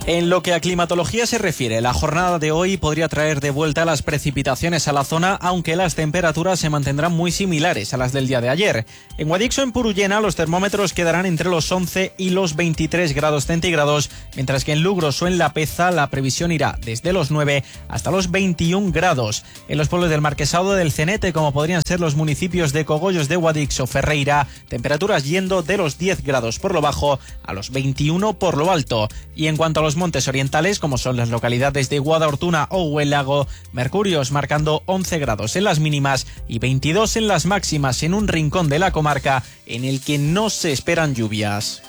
En lo que a climatología se refiere, la jornada de hoy podría traer de vuelta las precipitaciones a la zona, aunque las temperaturas se mantendrán muy similares a las del día de ayer. En Guadix o en Purullena los termómetros quedarán entre los 11 y los 23 grados centígrados, mientras que en Lugros o en La Peza la previsión irá desde los 9 hasta los 21 grados. En los pueblos del Marquesado del Cenete, como podrían ser los municipios de Cogollos de Guadix o Ferreira, temperaturas yendo de los 10 grados por lo bajo a los 21 por lo alto. Y en cuanto a los montes orientales, como son las localidades de Guadortuna o Huelago, mercurios marcando 11 grados en las mínimas y 22 en las máximas en un rincón de la comarca en el que no se esperan lluvias.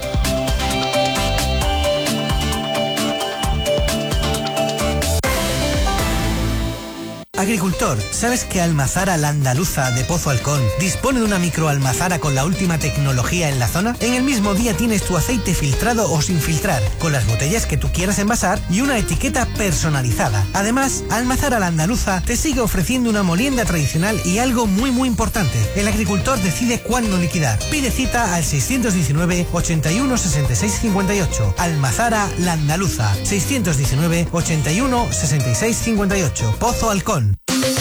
Agricultor, ¿sabes que Almazara La Andaluza de Pozo Alcón dispone de una microalmazara con la última tecnología en la zona? En el mismo día tienes tu aceite filtrado o sin filtrar, con las botellas que tú quieras envasar y una etiqueta personalizada. Además, Almazara La Andaluza te sigue ofreciendo una molienda tradicional y algo muy importante. El agricultor decide cuándo liquidar. Pide cita al 619 81 66 58. Almazara La Andaluza, 619 81 66 58. Pozo Alcón.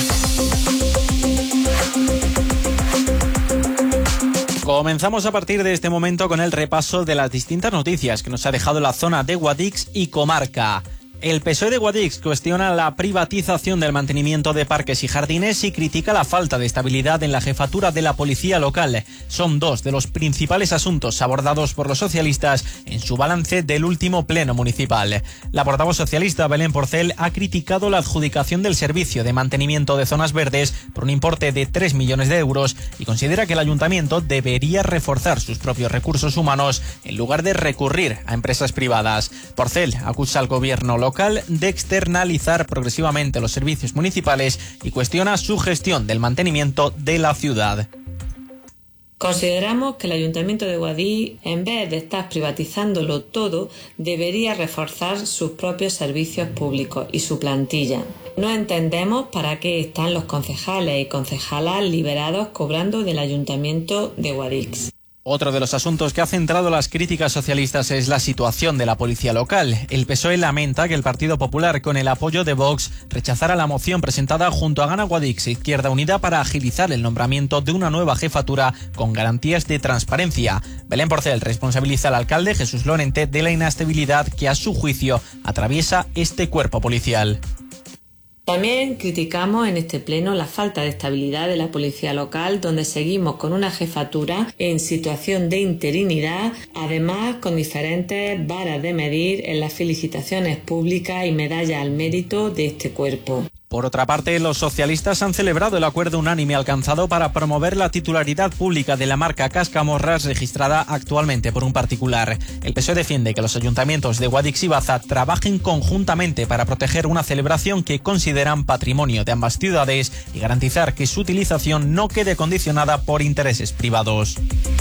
Comenzamos a partir de este momento con el repaso de las distintas noticias que nos ha dejado la zona de Guadix y comarca. El PSOE de Guadix cuestiona la privatización del mantenimiento de parques y jardines y critica la falta de estabilidad en la jefatura de la policía local. Son dos de los principales asuntos abordados por los socialistas en su balance del último pleno municipal. La portavoz socialista Belén Porcel ha criticado la adjudicación del servicio de mantenimiento de zonas verdes por un importe de 3 millones de euros y considera que el ayuntamiento debería reforzar sus propios recursos humanos en lugar de recurrir a empresas privadas. Porcel acusa al gobierno local de externalizar progresivamente los servicios municipales y cuestiona su gestión del mantenimiento de la ciudad. Consideramos que el Ayuntamiento de Guadix, en vez de estar privatizándolo todo, debería reforzar sus propios servicios públicos y su plantilla. No entendemos para qué están los concejales y concejalas liberados cobrando del Ayuntamiento de Guadix. Otro de los asuntos que ha centrado las críticas socialistas es la situación de la policía local. El PSOE lamenta que el Partido Popular, con el apoyo de Vox, rechazara la moción presentada junto a Gana Guadix e Izquierda Unida para agilizar el nombramiento de una nueva jefatura con garantías de transparencia. Belén Porcel responsabiliza al alcalde Jesús Lorente de la inestabilidad que, a su juicio, atraviesa este cuerpo policial. También criticamos en este pleno la falta de estabilidad de la policía local, donde seguimos con una jefatura en situación de interinidad, además con diferentes varas de medir en las felicitaciones públicas y medallas al mérito de este cuerpo. Por otra parte, los socialistas han celebrado el acuerdo unánime alcanzado para promover la titularidad pública de la marca Cascamorras registrada actualmente por un particular. El PSOE defiende que los ayuntamientos de Guadix y Baza trabajen conjuntamente para proteger una celebración que consideran patrimonio de ambas ciudades y garantizar que su utilización no quede condicionada por intereses privados.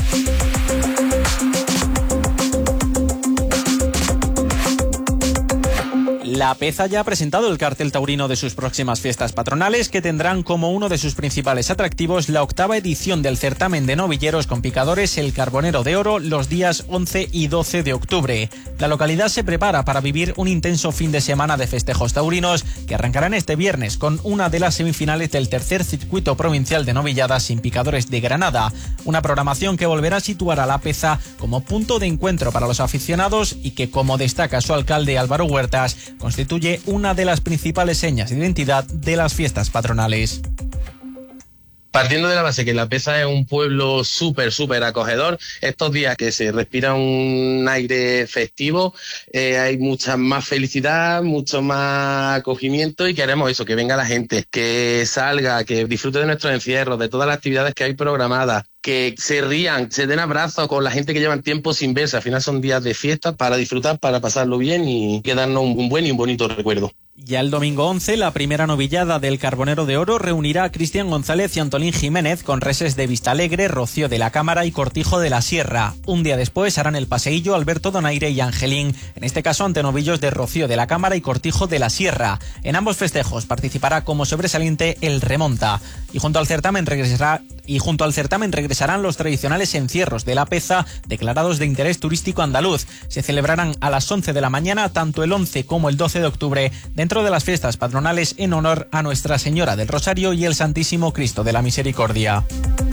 La Peza ya ha presentado el cartel taurino de sus próximas fiestas patronales, que tendrán como uno de sus principales atractivos la 8ª edición del certamen de novilleros con picadores El Carbonero de Oro los días 11 y 12 de octubre. La localidad se prepara para vivir un intenso fin de semana de festejos taurinos que arrancarán este viernes con una de las semifinales del tercer circuito provincial de novilladas sin picadores de Granada. Una programación que volverá a situar a La Peza como punto de encuentro para los aficionados y que, como destaca su alcalde Álvaro Huertas, constituye una de las principales señas de identidad de las fiestas patronales. Partiendo de la base que La Peza es un pueblo súper acogedor, estos días que se respira un aire festivo, hay mucha más felicidad, mucho más acogimiento y queremos eso, que venga la gente, que salga, que disfrute de nuestros encierros, de todas las actividades que hay programadas, que se rían, se den abrazos con la gente que llevan tiempo sin verse. Al final son días de fiesta para disfrutar, para pasarlo bien y quedarnos un buen y un bonito recuerdo. Ya el domingo 11, la primera novillada del Carbonero de Oro reunirá a Cristian González y Antolín Jiménez con reses de Vistalegre, Rocío de la Cámara y Cortijo de la Sierra. Un día después harán el paseillo Alberto Donaire y Angelín, en este caso ante novillos de Rocío de la Cámara y Cortijo de la Sierra. En ambos festejos participará como sobresaliente el Remonta. Y junto al certamen regresará Y junto al certamen regresarán los tradicionales encierros de la Peza, declarados de interés turístico andaluz. Se celebrarán a las 11 de la mañana, tanto el 11 como el 12 de octubre, dentro de las fiestas patronales en honor a Nuestra Señora del Rosario y el Santísimo Cristo de la Misericordia.